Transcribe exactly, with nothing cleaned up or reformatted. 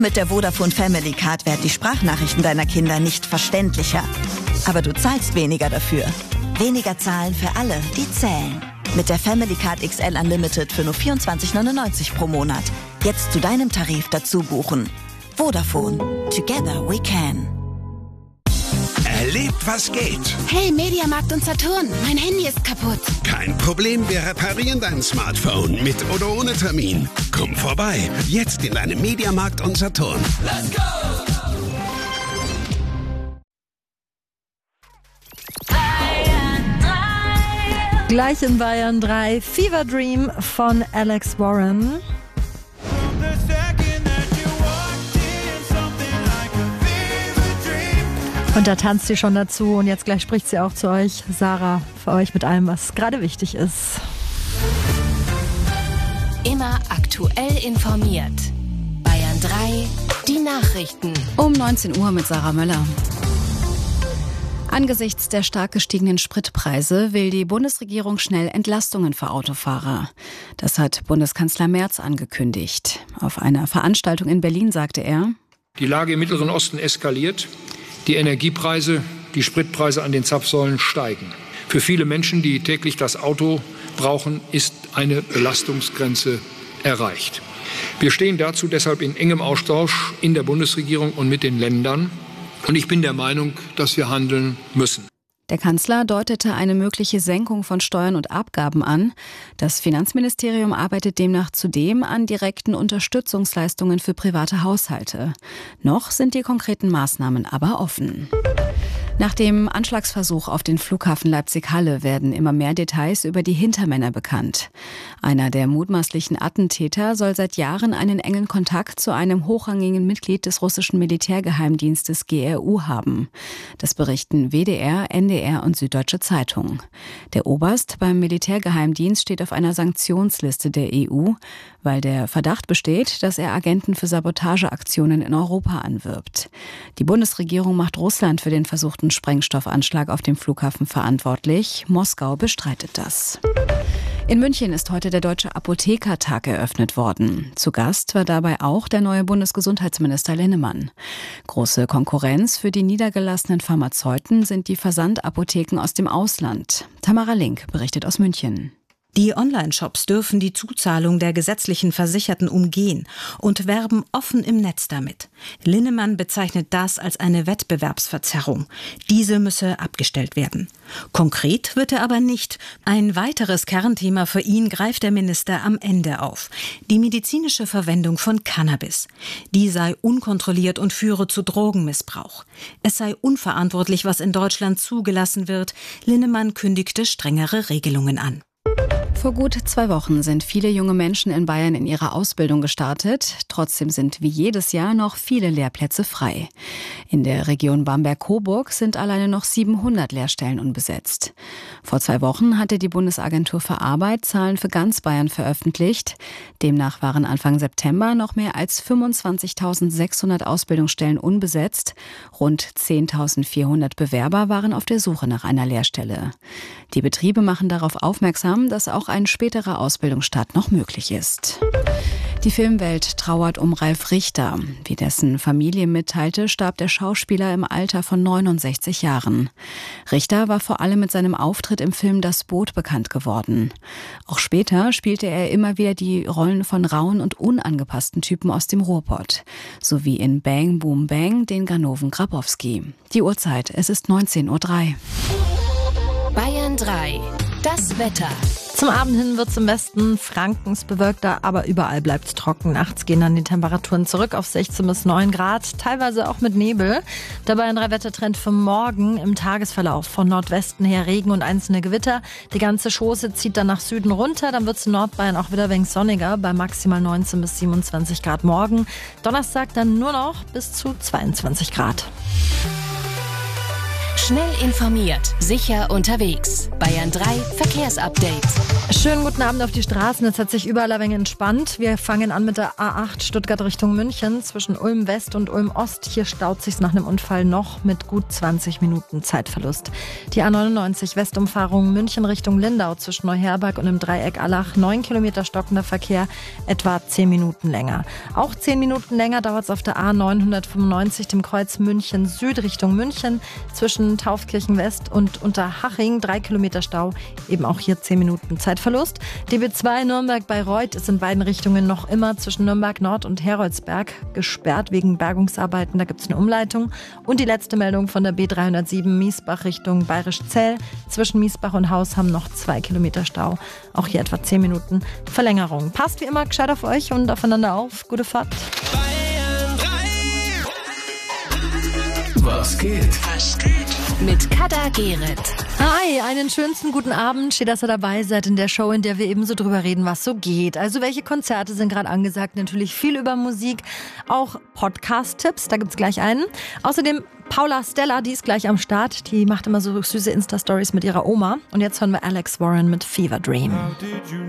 Mit der Vodafone Family Card werden die Sprachnachrichten deiner Kinder nicht verständlicher. Aber du zahlst weniger dafür. Weniger zahlen für alle, die zählen. Mit der Family Card X L Unlimited für nur vierundzwanzig neunundneunzig pro Monat. Jetzt zu deinem Tarif dazu buchen. Vodafone. Together we can. Erlebt, was geht. Hey, Mediamarkt und Saturn, mein Handy ist kaputt. Kein Problem, wir reparieren dein Smartphone mit oder ohne Termin. Komm vorbei, jetzt in deinem Mediamarkt und Saturn. Let's go! Gleich in Bayern drei, Fever Dream von Alex Warren. Und da tanzt sie schon dazu und jetzt gleich spricht sie auch zu euch, Sarah, für euch mit allem, was gerade wichtig ist. Immer aktuell informiert. Bayern drei, die Nachrichten. Um neunzehn Uhr mit Sarah Möller. Angesichts der stark gestiegenen Spritpreise will die Bundesregierung schnell Entlastungen für Autofahrer. Das hat Bundeskanzler Merz angekündigt. Auf einer Veranstaltung in Berlin sagte er: Die Lage im Mittleren Osten eskaliert. Die Energiepreise, die Spritpreise an den Zapfsäulen steigen. Für viele Menschen, die täglich das Auto brauchen, ist eine Belastungsgrenze erreicht. Wir stehen dazu deshalb in engem Austausch in der Bundesregierung und mit den Ländern. Und ich bin der Meinung, dass wir handeln müssen. Der Kanzler deutete eine mögliche Senkung von Steuern und Abgaben an. Das Finanzministerium arbeitet demnach zudem an direkten Unterstützungsleistungen für private Haushalte. Noch sind die konkreten Maßnahmen aber offen. Nach dem Anschlagsversuch auf den Flughafen Leipzig-Halle werden immer mehr Details über die Hintermänner bekannt. Einer der mutmaßlichen Attentäter soll seit Jahren einen engen Kontakt zu einem hochrangigen Mitglied des russischen Militärgeheimdienstes G R U haben. Das berichten W D R, N D R und Süddeutsche Zeitung. Der Oberst beim Militärgeheimdienst steht auf einer Sanktionsliste der E U, weil der Verdacht besteht, dass er Agenten für Sabotageaktionen in Europa anwirbt. Die Bundesregierung macht Russland für den versuchten Sprengstoffanschlag auf dem Flughafen verantwortlich. Moskau bestreitet das. In München ist heute der Deutsche Apothekertag eröffnet worden. Zu Gast war dabei auch der neue Bundesgesundheitsminister Linnemann. Große Konkurrenz für die niedergelassenen Pharmazeuten sind die Versandapotheken aus dem Ausland. Tamara Link berichtet aus München. Die Online-Shops dürfen die Zuzahlung der gesetzlichen Versicherten umgehen und werben offen im Netz damit. Linnemann bezeichnet das als eine Wettbewerbsverzerrung. Diese müsse abgestellt werden. Konkret wird er aber nicht. Ein weiteres Kernthema für ihn greift der Minister am Ende auf. Die medizinische Verwendung von Cannabis. Die sei unkontrolliert und führe zu Drogenmissbrauch. Es sei unverantwortlich, was in Deutschland zugelassen wird. Linnemann kündigte strengere Regelungen an. Vor gut zwei Wochen sind viele junge Menschen in Bayern in ihre Ausbildung gestartet. Trotzdem sind wie jedes Jahr noch viele Lehrplätze frei. In der Region Bamberg-Coburg sind alleine noch siebenhundert Lehrstellen unbesetzt. Vor zwei Wochen hatte die Bundesagentur für Arbeit Zahlen für ganz Bayern veröffentlicht. Demnach waren Anfang September noch mehr als fünfundzwanzigtausendsechshundert Ausbildungsstellen unbesetzt. Rund zehntausendvierhundert Bewerber waren auf der Suche nach einer Lehrstelle. Die Betriebe machen darauf aufmerksam, dass auch ein späterer Ausbildungsstart noch möglich ist. Die Filmwelt trauert um Ralf Richter. Wie dessen Familie mitteilte, starb der Schauspieler im Alter von neunundsechzig Jahren. Richter war vor allem mit seinem Auftritt im Film Das Boot bekannt geworden. Auch später spielte er immer wieder die Rollen von rauen und unangepassten Typen aus dem Ruhrpott. Sowie in Bang Boom Bang den Ganoven Grabowski. Die Uhrzeit, es ist neunzehn Uhr drei. Bayern drei. Das Wetter. Zum Abend hin wird es im Westen Frankens bewölkter, aber überall bleibt es trocken. Nachts gehen dann die Temperaturen zurück auf sechzehn bis neun Grad, teilweise auch mit Nebel. Dabei ein Drei-Wetter-Trend für morgen im Tagesverlauf. Von Nordwesten her Regen und einzelne Gewitter. Die ganze Schoße zieht dann nach Süden runter. Dann wird es in Nordbayern auch wieder wenig sonniger, bei maximal neunzehn bis siebenundzwanzig Grad morgen. Donnerstag dann nur noch bis zu zweiundzwanzig Grad. Schnell informiert, sicher unterwegs. Bayern drei Verkehrsupdate. Schönen guten Abend auf die Straßen. Es hat sich überall ein wenig entspannt. Wir fangen an mit der A acht Stuttgart Richtung München zwischen Ulm West und Ulm Ost. Hier staut sich's nach einem Unfall noch mit gut zwanzig Minuten Zeitverlust. Die A neunundneunzig Westumfahrung München Richtung Lindau zwischen Neuherberg und im Dreieck Allach. neun Kilometer stockender Verkehr, etwa zehn Minuten länger. Auch zehn Minuten länger dauert es auf der A neunhundertfünfundneunzig, dem Kreuz München Süd Richtung München zwischen Taufkirchen West und Unterhaching. drei Kilometer Stau, eben auch hier zehn Minuten Zeitverlust. D B zwei Nürnberg-Bayreuth ist in beiden Richtungen noch immer zwischen Nürnberg Nord und Heroldsberg gesperrt wegen Bergungsarbeiten. Da gibt es eine Umleitung. Und die letzte Meldung von der B dreihundertsieben Miesbach Richtung Bayerisch-Zell. Zwischen Miesbach und Haus haben noch zwei Kilometer Stau. Auch hier etwa zehn Minuten Verlängerung. Passt wie immer gescheit auf euch und aufeinander auf. Gute Fahrt. Was geht? Was geht? Mit Kada Gerrit. Hi, einen schönsten guten Abend. Schön, dass ihr dabei seid in der Show, in der wir eben so drüber reden, was so geht. Also welche Konzerte sind gerade angesagt? Natürlich viel über Musik, auch Podcast-Tipps, da gibt's gleich einen. Außerdem Paula Stella, die ist gleich am Start. Die macht immer so süße Insta-Stories mit ihrer Oma. Und jetzt hören wir Alex Warren mit Fever Dream.